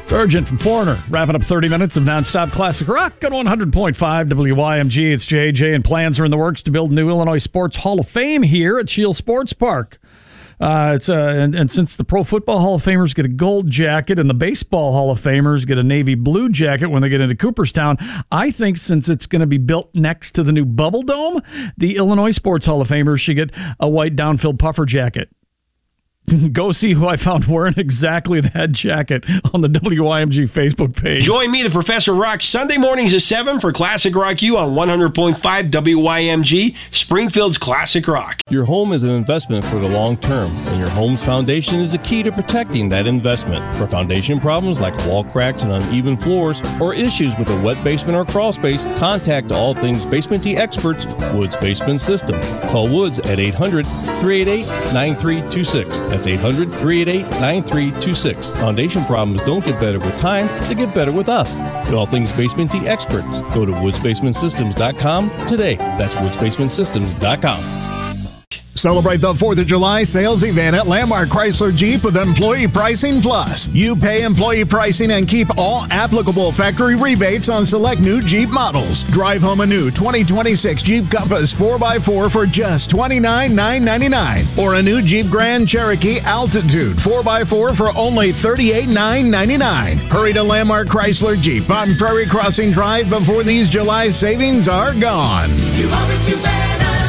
Sergeant from Foreigner, wrapping up 30 minutes of nonstop classic rock on 100.5 WYMG. It's JJ, and plans are in the works to build a new Illinois Sports Hall of Fame here at Shield Sports Park. And since the Pro Football Hall of Famers get a gold jacket and the Baseball Hall of Famers get a navy blue jacket when they get into Cooperstown, I think since it's going to be built next to the new Bubble Dome, the Illinois Sports Hall of Famers should get a white downfield puffer jacket. Go see who I found wearing exactly that jacket on the WYMG Facebook page. Join me, the Professor Rock, Sunday mornings at 7 for Classic Rock U on 100.5 WYMG, Springfield's Classic Rock. Your home is an investment for the long term, and your home's foundation is the key to protecting that investment. For foundation problems like wall cracks and uneven floors, or issues with a wet basement or crawl space, contact All Things Basementy experts, Woods Basement Systems. Call Woods at 800-388-9326. That's 800-388-9326. Foundation problems don't get better with time, they get better with us. The All Things Basementy experts. Go to woodsbasementsystems.com today. That's woodsbasementsystems.com. Celebrate the 4th of July sales event at Landmark Chrysler Jeep with Employee Pricing Plus. You pay employee pricing and keep all applicable factory rebates on select new Jeep models. Drive home a new 2026 Jeep Compass 4x4 for just $29,999. Or a new Jeep Grand Cherokee Altitude 4x4 for only $38,999. Hurry to Landmark Chrysler Jeep on Prairie Crossing Drive before these July savings are gone. You always do better.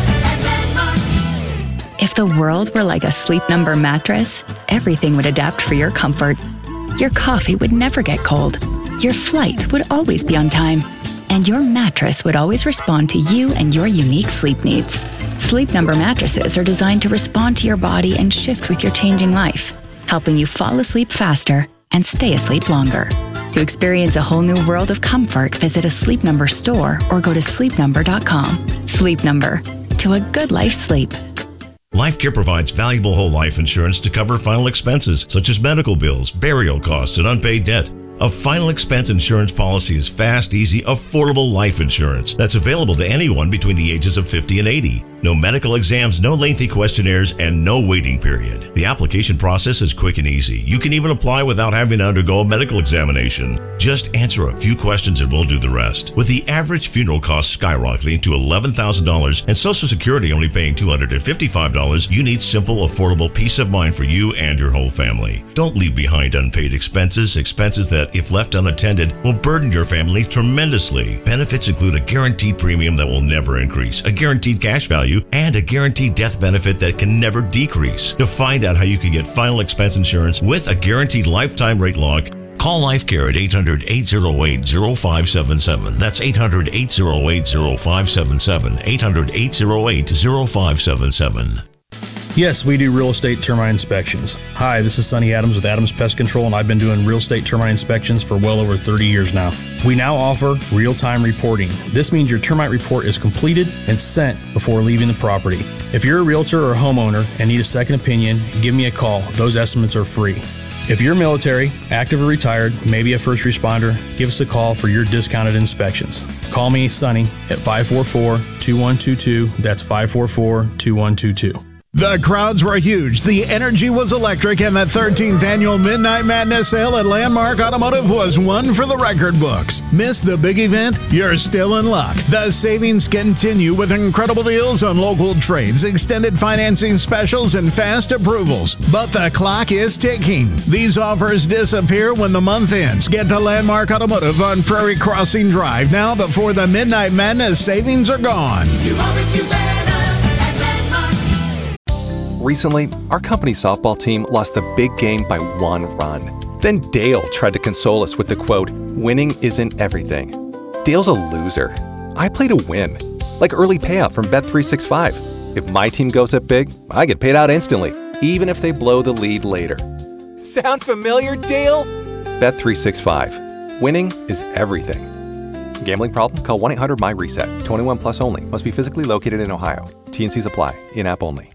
If the world were like a Sleep Number mattress, everything would adapt for your comfort. Your coffee would never get cold. Your flight would always be on time. And your mattress would always respond to you and your unique sleep needs. Sleep Number mattresses are designed to respond to your body and shift with your changing life, helping you fall asleep faster and stay asleep longer. To experience a whole new world of comfort, visit a Sleep Number store or go to sleepnumber.com. Sleep Number. To a good life sleep. LifeCare provides valuable whole life insurance to cover final expenses such as medical bills, burial costs, and unpaid debt. A final expense insurance policy is fast, easy, affordable life insurance that's available to anyone between the ages of 50 and 80. No medical exams, no lengthy questionnaires, and no waiting period. The application process is quick and easy. You can even apply without having to undergo a medical examination. Just answer a few questions and we'll do the rest. With the average funeral cost skyrocketing to $11,000 and Social Security only paying $255, you need simple, affordable peace of mind for you and your whole family. Don't leave behind unpaid expenses that, if left unattended, will burden your family tremendously. Benefits include a guaranteed premium that will never increase, a guaranteed cash value, and a guaranteed death benefit that can never decrease. To find out how you can get final expense insurance with a guaranteed lifetime rate lock, call LifeCare at 800-808-0577. That's 800-808-0577. 800-808-0577. Yes, we do real estate termite inspections. Hi, this is Sonny Adams with Adams Pest Control, and I've been doing real estate termite inspections for well over 30 years now. We now offer real-time reporting. This means your termite report is completed and sent before leaving the property. If you're a realtor or a homeowner and need a second opinion, give me a call. Those estimates are free. If you're military, active or retired, maybe a first responder, give us a call for your discounted inspections. Call me, Sonny, at 544-2122. That's 544-2122. The crowds were huge, the energy was electric, and the 13th annual Midnight Madness sale at Landmark Automotive was one for the record books. Miss the big event? You're still in luck. The savings continue with incredible deals on local trades, extended financing specials, and fast approvals. But the clock is ticking. These offers disappear when the month ends. Get to Landmark Automotive on Prairie Crossing Drive now before the Midnight Madness savings are gone. You always do better. Recently, our company softball team lost the big game by 1 run. Then Dale tried to console us with the quote, "Winning isn't everything." Dale's a loser. I play to win, like early payout from Bet365. If my team goes up big, I get paid out instantly, even if they blow the lead later. Sound familiar, Dale? Bet365. Winning is everything. Gambling problem? Call 1-800-MY-RESET. 21 plus only. Must be physically located in Ohio. T&Cs apply. In-app only.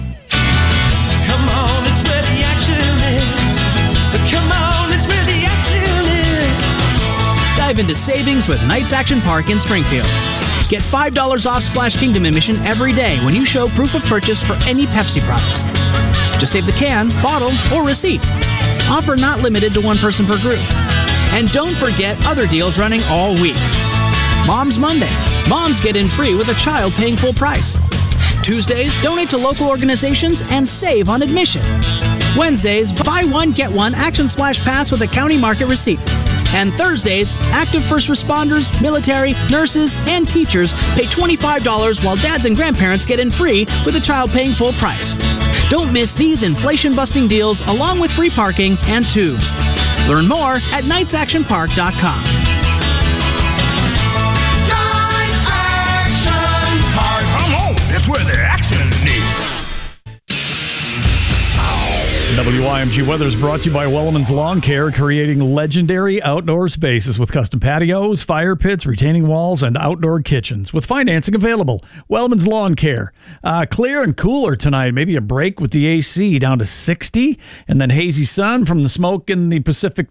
Dive into savings with Knights Action Park in Springfield. Get $5 off Splash Kingdom admission every day when you show proof of purchase for any Pepsi products. Just save the can, bottle, or receipt. Offer not limited to one person per group. And don't forget other deals running all week. Mom's Monday. Moms get in free with a child paying full price. Tuesdays, donate to local organizations and save on admission. Wednesdays, buy one, get one Action Splash Pass with a county market receipt. And Thursdays, active first responders, military, nurses, and teachers pay $25 while dads and grandparents get in free with a child paying full price. Don't miss these inflation-busting deals along with free parking and tubes. Learn more at knightsactionpark.com. Knights Action Park. Come on, that's where the action is. WYMG weather is brought to you by Wellman's Lawn Care, creating legendary outdoor spaces with custom patios, fire pits, retaining walls, and outdoor kitchens. With financing available, Wellman's Lawn Care. Clear and cooler tonight. Maybe a break with the AC down to 60, and then hazy sun from the smoke in the Pacific